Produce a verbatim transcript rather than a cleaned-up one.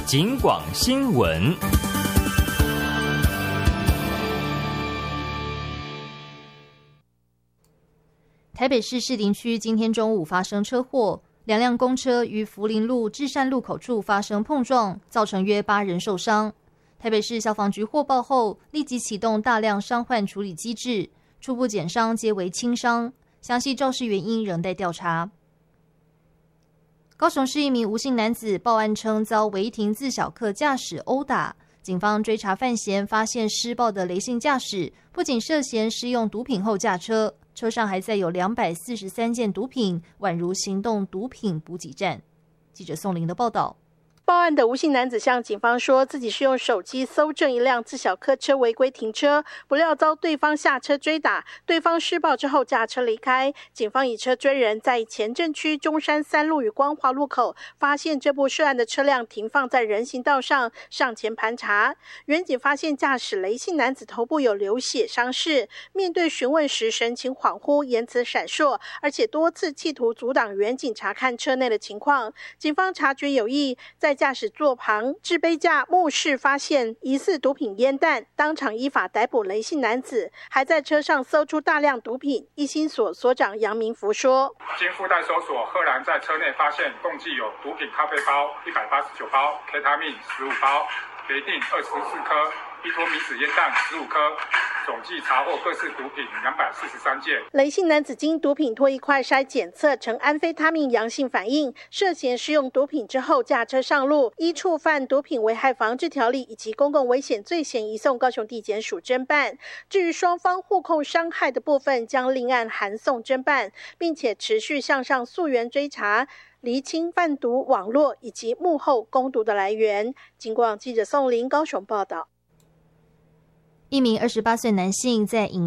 警广新闻。 台北市士林区今天中午发生车祸，两辆公车于福林路至善路口处发生碰撞，造成约八人受伤。台北市消防局获报后，立即启动大量伤患处理机制，初步检伤皆为轻伤，详细肇事原因仍待调查。高雄市一名吴姓男子报案称遭违停自小客驾驶殴打，警方追查犯嫌，发现施暴的雷姓驾驶不仅涉嫌施用毒品后驾车，车上还载有两百四十三件毒品，宛如行动毒品补给站。记者宋玲的报道。 报案的吴姓男子向警方说，自己是用手机搜证一辆自小客车违规停车，不料遭对方下车追打，对方施暴之后驾车离开。警方以车追人，在前镇区中山三路与光华路口发现这部涉案的车辆停放在人行道上，上前盘查。员警发现驾驶雷姓男子头部有流血伤势，面对询问时神情恍惚，言辞闪烁，而且多次企图阻挡员警查看车内的情况。警方察觉有异，在驾驶座旁置杯架目视发现疑似毒品烟弹，当场依法逮捕雷姓男子，还在车上搜出大量毒品。一心所所长杨明福说， 经附带搜索，赫然在车内发现共计有毒品咖啡包一百八十九包、K 他命十五包、别定二十四颗、依托米子烟弹十五颗，总计查获各式毒品两百四十三件。 雷姓男子经毒品唾液快筛检测呈安非他命阳性反应，涉嫌施用毒品之后驾车上路，依触犯毒品危害防治条例以及公共危险罪嫌移送高雄地检署侦办。至于双方互控伤害的部分，将另案函送侦办，并且持续向上溯源追查，厘清贩毒网络以及幕后供毒的来源。警广记者宋林高雄报道。 一名二十八岁男性在影